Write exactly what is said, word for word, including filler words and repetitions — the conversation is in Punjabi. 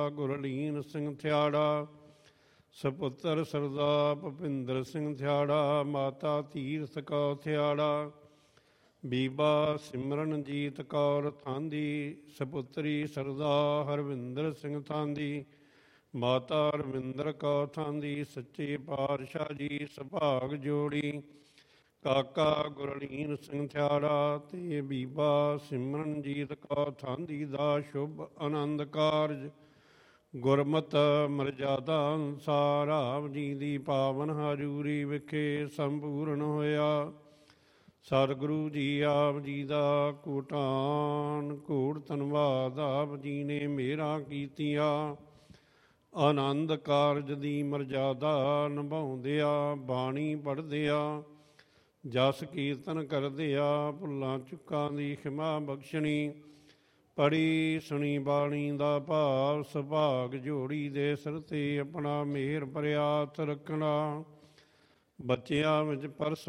ਗੁਰਲੀਨ ਸਿੰਘ ਥਿਆੜਾ, ਸਪੁੱਤਰ ਸਰਦਾਰ ਭੁਪਿੰਦਰ ਸਿੰਘ ਥਿਆੜਾ, ਮਾਤਾ ਤੀਰਥ ਕੌਰ ਥਿਆੜਾ, ਬੀਬਾ ਸਿਮਰਨਜੀਤ ਕੌਰ ਥਾਂਦੀ, ਸਪੁੱਤਰੀ ਸਰਦਾਰ ਹਰਵਿੰਦਰ ਸਿੰਘ ਥਾਂਦੀ, ਮਾਤਾ ਰਵਿੰਦਰ ਕੌਰ ਥਾਂਦੀ। ਸੱਚੇ ਪਾਤਸ਼ਾਹ ਜੀ ਸੁਭਾਗ ਜੋੜੀ ਕਾਕਾ ਗੁਰਲੀਨ ਸਿੰਘ ਥਿਆੜਾ ਤੇ ਬੀਬਾ ਸਿਮਰਨਜੀਤ ਕੌਰ ਥਾਂਦੀ ਦਾ ਸ਼ੁਭ ਆਨੰਦ ਕਾਰਜ ਗੁਰਮਤਿ ਮਰਜ਼ਾਦਾ ਅਨੁਸਾਰ ਆਪ ਜੀ ਦੀ ਪਾਵਨ ਹਜ਼ੂਰੀ ਵਿਖੇ ਸੰਪੂਰਨ ਹੋਇਆ। ਸਤਿਗੁਰੂ ਜੀ ਆਪ ਜੀ ਦਾ ਕੋਟਾਨ ਕੋਟ ਧੰਨਵਾਦ। ਆਪ ਜੀ ਨੇ ਮਿਹਰਾਂ ਕੀਤੀਆਂ, ਆਨੰਦ ਕਾਰਜ ਦੀ ਮਰਜ਼ਾਦਾ ਨਿਭਾਉਂਦਿਆਂ, ਬਾਣੀ ਪੜ੍ਹਦਿਆਂ, ਜਸ ਕੀਰਤਨ ਕਰਦਿਆਂ, ਭੁੱਲਾਂ ਚੁੱਕਾਂ ਦੀ ਖਿਮਾ ਬਖਸ਼ਣੀ, ਪੜ੍ਹੀ ਸੁਣੀ ਬਾਣੀ ਦਾ ਭਾਵ ਸੁਭਾਗ ਜੋੜੀ ਦੇ ਸਿਰ 'ਤੇ ਆਪਣਾ ਮਿਹਰ ਭਰਿਆ ਹੱਥ ਰੱਖਣਾ। ਬੱਚਿਆਂ ਵਿੱਚ ਪਰਸ